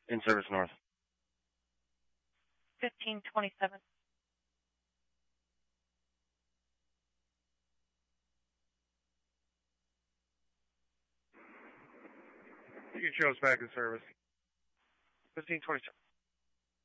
In service north. 1527. You can show us back in service. 1527.